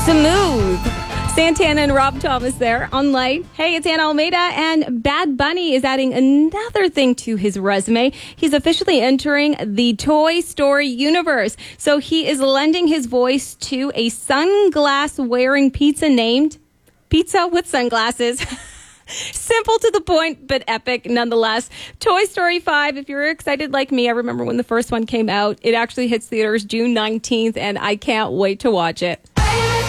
Smooth. Santana and Rob Thomas there on Light. Hey, it's Anna Almeida, and Bad Bunny is adding another thing to his resume. He's officially entering the Toy Story universe. So he is lending his voice to a sunglass-wearing pizza named Pizza with Sunglasses. Simple to the point, but epic nonetheless. Toy Story 5, if you're excited like me, I remember when the first one came out. It actually hits theaters June 19th, and I can't wait to watch it.